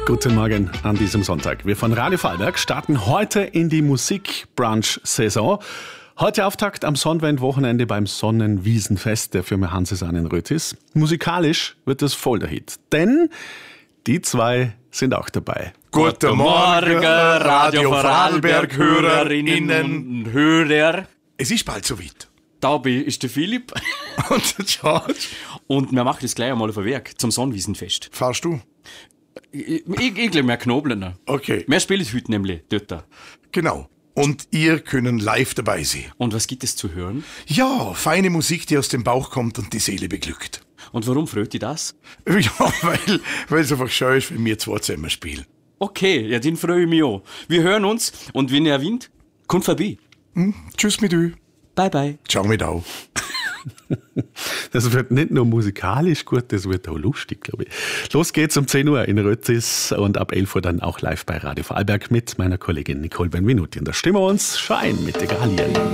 Guten Morgen an diesem Sonntag. Wir von Radio Vorarlberg starten heute in die Musikbrunch-Saison. Heute Auftakt am Sonnenwend-Wochenende beim Sonnenwiesenfest der Firma Hansesahn in Rötis. Musikalisch wird es voll der Hit, denn die zwei sind auch dabei. Guten Morgen, Radio Vorarlberg, Hörerinnen und Hörer. Es ist bald soweit. Da ist der Philipp. Und der George. Und wir machen das gleich einmal auf den Weg zum Sonnenwiesenfest. Fahrst du? Ich glaube, wir knobeln. Okay. Wir spielen heute nämlich dort. Genau. Und ihr könnt live dabei sein. Und was gibt es zu hören? Ja, feine Musik, die aus dem Bauch kommt und die Seele beglückt. Und warum freut dich das? Ja, weil es einfach schön ist, wenn wir zwei zusammen spielen. Okay, ja, den freue ich mich auch. Wir hören uns und wenn ihr winnt, kommt vorbei. Tschüss mit euch. Bye, bye. Ciao mit auch. Das wird nicht nur musikalisch gut, das wird auch lustig, glaube ich. Los geht's um 10 Uhr in Rötis und ab 11 Uhr dann auch live bei Radio Vorarlberg mit meiner Kollegin Nicole Benvenuti. Und da stimmen wir uns schon ein mit Egalien.